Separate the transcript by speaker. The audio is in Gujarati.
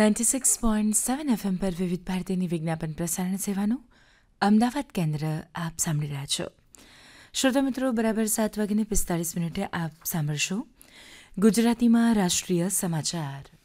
Speaker 1: 96.7 FM પર વિવિધ ભારતીની વિજ્ઞાપન પ્રસારણ સેવાનું અમદાવાદ કેન્દ્ર આપ સાંભળી રહ્યા છો. શ્રોતા મિત્રો, બરાબર 7:45 આપ સાંભળશો ગુજરાતીમાં રાષ્ટ્રીય સમાચાર.